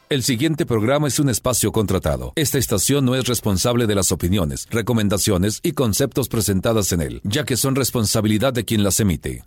El siguiente programa es un espacio contratado. Esta estación no es responsable de las opiniones, recomendaciones y conceptos presentadas en él, ya que son responsabilidad de quien las emite.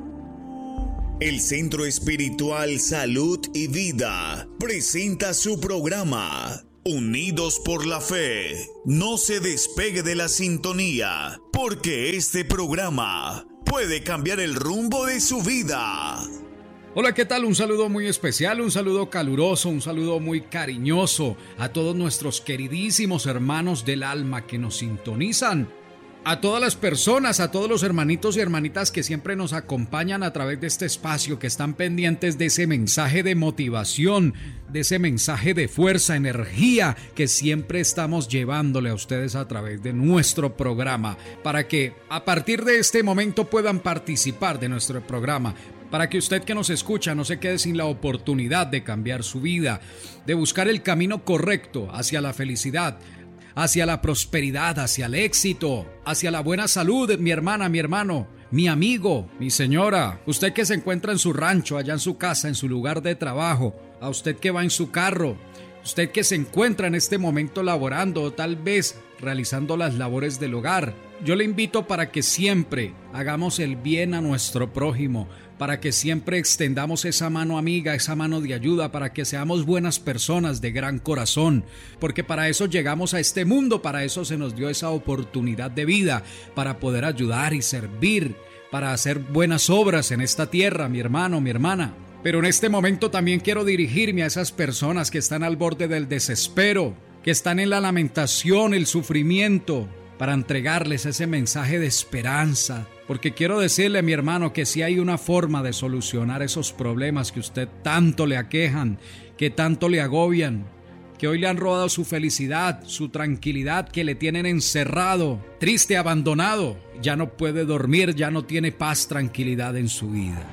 El Centro Espiritual Salud y Vida presenta su programa Unidos por la Fe. No se despegue de la sintonía, porque este programa puede cambiar el rumbo de su vida. Hola, ¿qué tal? Un saludo muy especial, un saludo caluroso, un saludo muy cariñoso a todos nuestros queridísimos hermanos del alma que nos sintonizan. A todas las personas, a todos los hermanitos y hermanitas que siempre nos acompañan a través de este espacio, que están pendientes de ese mensaje de motivación, de ese mensaje de fuerza, energía que siempre estamos llevándole a ustedes a través de nuestro programa, para que a partir de este momento puedan participar de nuestro programa, para que usted que nos escucha no se quede sin la oportunidad de cambiar su vida, de buscar el camino correcto hacia la felicidad, hacia la prosperidad, hacia el éxito, hacia la buena salud, mi hermana, mi hermano, mi amigo, mi señora, usted que se encuentra en su rancho, allá en su casa, en su lugar de trabajo, a usted que va en su carro, usted que se encuentra en este momento laborando o tal vez realizando las labores del hogar. Yo le invito para que siempre hagamos el bien a nuestro prójimo, para que siempre extendamos esa mano amiga, esa mano de ayuda, para que seamos buenas personas de gran corazón, porque para eso llegamos a este mundo, para eso se nos dio esa oportunidad de vida, para poder ayudar y servir, para hacer buenas obras en esta tierra, mi hermano, mi hermana. Pero en este momento también quiero dirigirme a esas personas que están al borde del desespero, que están en la lamentación, el sufrimiento, para entregarles ese mensaje de esperanza, porque quiero decirle, mi hermano, que si hay una forma de solucionar esos problemas que usted tanto le aquejan, que tanto le agobian, que hoy le han robado su felicidad, su tranquilidad, que le tienen encerrado, triste, abandonado, ya no puede dormir, ya no tiene paz, tranquilidad en su vida.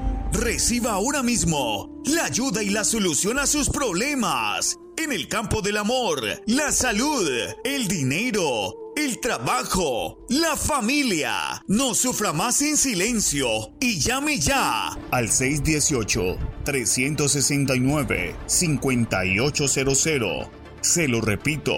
Reciba ahora mismo la ayuda y la solución a sus problemas en el campo del amor, la salud, el dinero, el trabajo, la familia. No sufra más en silencio y llame ya al 618-369-5800. Se lo repito,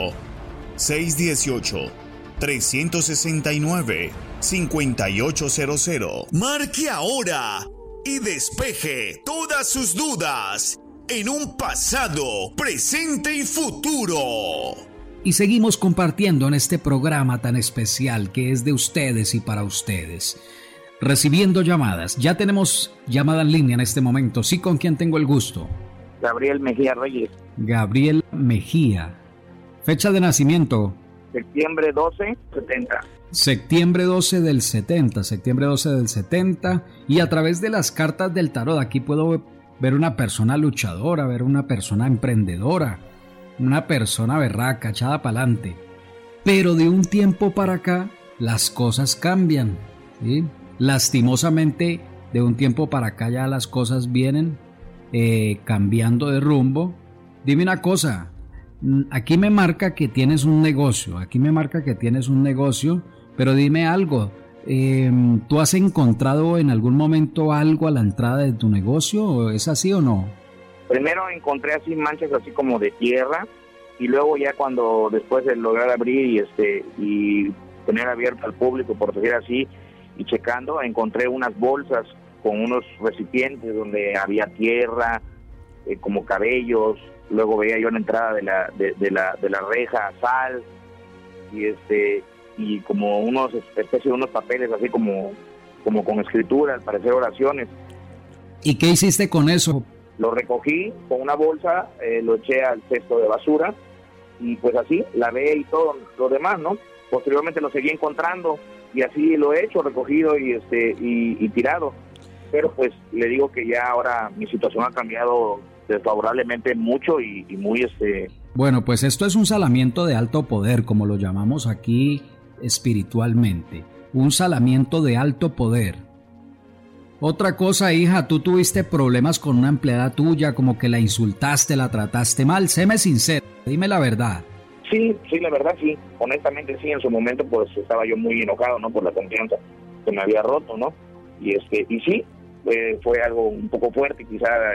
618-369-5800. Marque ahora y despeje todas sus dudas en un pasado, presente y futuro. Y seguimos compartiendo en este programa tan especial que es de ustedes y para ustedes. Recibiendo llamadas. Ya tenemos llamada en línea en este momento. Sí, ¿con quién tengo el gusto? Gabriel Mejía Reyes. Gabriel Mejía. Fecha de nacimiento. Septiembre 12, 70. Septiembre 12 del 70. Septiembre 12 del 70. Y a través de las cartas del tarot aquí puedo ver una persona luchadora, ver una persona emprendedora, una persona berraca, echada para adelante. Pero de un tiempo para acá las cosas cambian, ¿sí? Lastimosamente, de un tiempo para acá ya las cosas vienen cambiando de rumbo. Dime una cosa, aquí me marca que tienes un negocio, pero dime algo, ¿tú has encontrado en algún momento algo a la entrada de tu negocio? ¿Es así o no? Primero encontré así manchas así como de tierra, y luego ya cuando después de lograr abrir y tener abierto al público, por decir así, y checando, encontré unas bolsas con unos recipientes donde había tierra, como cabellos. Luego veía yo en la entrada de la reja sal, y como unos especie de unos papeles así como con escritura, al parecer oraciones. ¿Y qué hiciste con eso? Lo recogí con una bolsa, lo eché al cesto de basura, y pues así lavé y todo lo demás, ¿no? Posteriormente lo seguí encontrando y así lo he hecho, recogido y tirado. Pero pues le digo que ya ahora mi situación ha cambiado desfavorablemente mucho y muy Bueno, pues esto es un salamiento de alto poder, como lo llamamos aquí espiritualmente. Un salamiento de alto poder. Otra cosa, hija, tú tuviste problemas con una empleada tuya, como que la insultaste, la trataste mal. Séme sincero, dime la verdad. Sí, la verdad sí, honestamente sí, en su momento pues estaba yo muy enojado, ¿no? Por la confianza que me había roto, ¿no? Y sí, fue algo un poco fuerte, quizá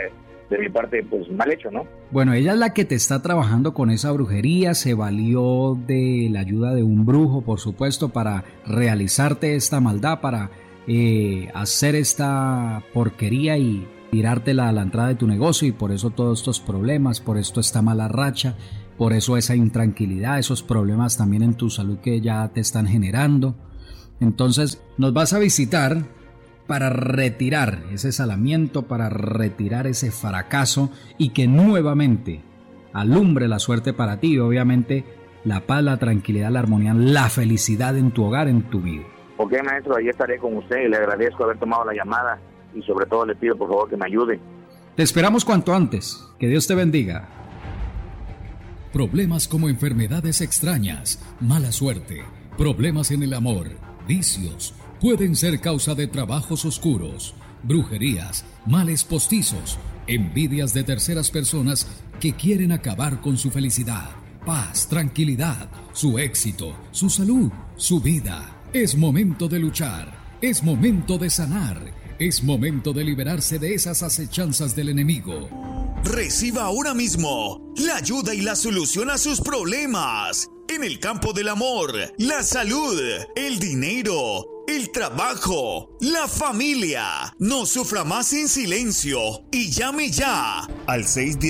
de mi parte, pues mal hecho, ¿no? Bueno, ella es la que te está trabajando con esa brujería, se valió de la ayuda de un brujo, por supuesto, para realizarte esta maldad, para hacer esta porquería y tirártela a la entrada de tu negocio, y por eso todos estos problemas, por esto esta mala racha, por eso esa intranquilidad, esos problemas también en tu salud que ya te están generando. Entonces nos vas a visitar para retirar ese salamiento, para retirar ese fracaso y que nuevamente alumbre la suerte para ti y obviamente la paz, la tranquilidad, la armonía, la felicidad en tu hogar, en tu vida. Ok, maestro, ahí estaré con usted y le agradezco haber tomado la llamada y sobre todo le pido por favor que me ayude. Te esperamos cuanto antes. Que Dios te bendiga. Problemas como enfermedades extrañas, mala suerte, problemas en el amor, vicios, pueden ser causa de trabajos oscuros, brujerías, males postizos, envidias de terceras personas que quieren acabar con su felicidad, paz, tranquilidad, su éxito, su salud, su vida. Es momento de luchar, es momento de sanar, es momento de liberarse de esas acechanzas del enemigo. Reciba ahora mismo la ayuda y la solución a sus problemas en el campo del amor, la salud, el dinero, el trabajo, la familia. No sufra más en silencio y llame ya al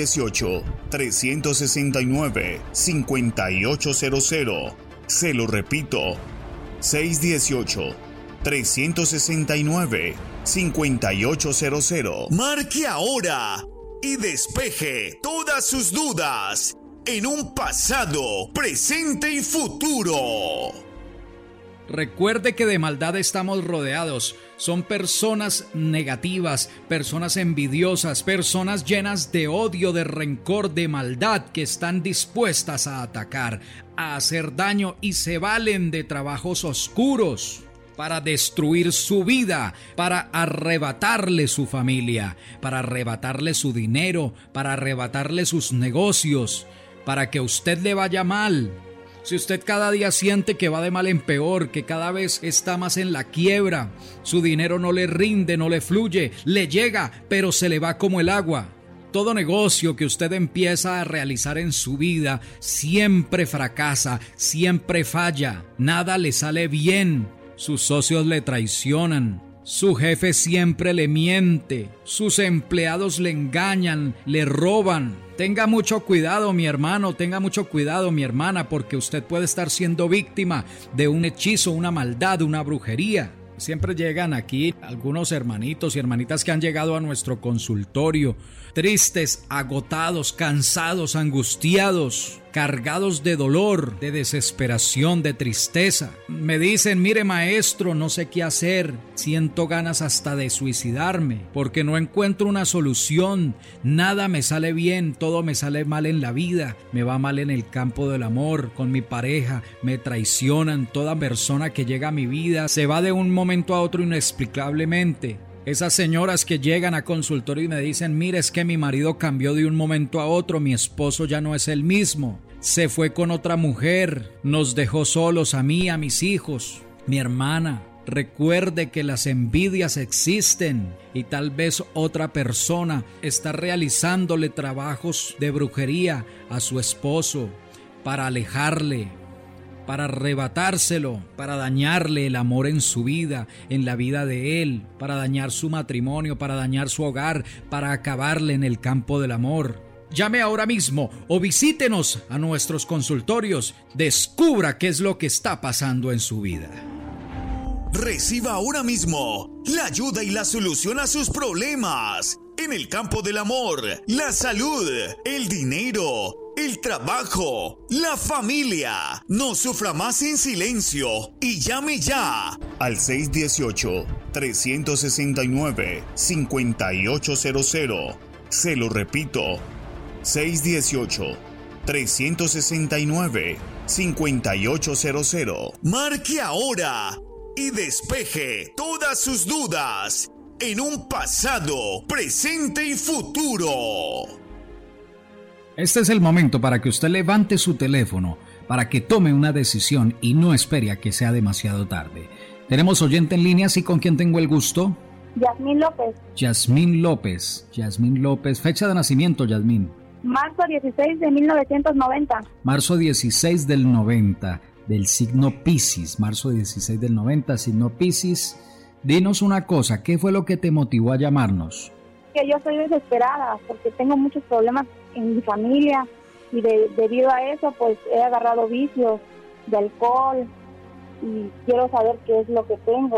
618-369-5800. Se lo repito, 618-369-5800. Marque ahora y despeje todas sus dudas en un pasado, presente y futuro. Recuerde que de maldad estamos rodeados. Son personas negativas, personas envidiosas, personas llenas de odio, de rencor, de maldad, que están dispuestas a atacar, a hacer daño y se valen de trabajos oscuros para destruir su vida, para arrebatarle su familia, para arrebatarle su dinero, para arrebatarle sus negocios, para que usted le vaya mal. Si usted cada día siente que va de mal en peor, que cada vez está más en la quiebra, su dinero no le rinde, no le fluye, le llega, pero se le va como el agua. Todo negocio que usted empieza a realizar en su vida siempre fracasa, siempre falla, nada le sale bien. Sus socios le traicionan, su jefe siempre le miente, sus empleados le engañan, le roban. Tenga mucho cuidado, mi hermano, tenga mucho cuidado, mi hermana, porque usted puede estar siendo víctima de un hechizo, una maldad, una brujería. Siempre llegan aquí algunos hermanitos y hermanitas que han llegado a nuestro consultorio, tristes, agotados, cansados, angustiados, cargados de dolor, de desesperación, de tristeza. Me dicen, mire maestro, no sé qué hacer, siento ganas hasta de suicidarme, porque no encuentro una solución, nada me sale bien, todo me sale mal en la vida, me va mal en el campo del amor, con mi pareja, me traicionan, toda persona que llega a mi vida se va de un momento a otro inexplicablemente. Esas señoras que llegan a consultorio y me dicen, mire, es que mi marido cambió de un momento a otro, mi esposo ya no es el mismo, se fue con otra mujer, nos dejó solos a mí, a mis hijos. Mi hermana, recuerde que las envidias existen y tal vez otra persona está realizándole trabajos de brujería a su esposo para alejarle, para arrebatárselo, para dañarle el amor en su vida, en la vida de él, para dañar su matrimonio, para dañar su hogar, para acabarle en el campo del amor. Llame ahora mismo o visítenos a nuestros consultorios. Descubra qué es lo que está pasando en su vida. Reciba ahora mismo la ayuda y la solución a sus problemas en el campo del amor, la salud, el dinero, el trabajo, la familia. No sufra más en silencio y llame ya al 618-369-5800. Se lo repito, 618-369-5800. Marque ahora y despeje todas sus dudas en un pasado, presente y futuro. Este es el momento para que usted levante su teléfono, para que tome una decisión y no espere a que sea demasiado tarde. Tenemos oyente en línea, ¿sí? ¿Con quién tengo el gusto? Yasmín López. Yasmín López. Fecha de nacimiento, Yasmín. Marzo 16 de 1990. Marzo 16 del 90, del signo Piscis. Marzo 16 del 90, signo Piscis. Dinos una cosa, ¿qué fue lo que te motivó a llamarnos? Que yo estoy desesperada porque tengo muchos problemas en mi familia y debido a eso pues he agarrado vicios de alcohol y quiero saber qué es lo que tengo.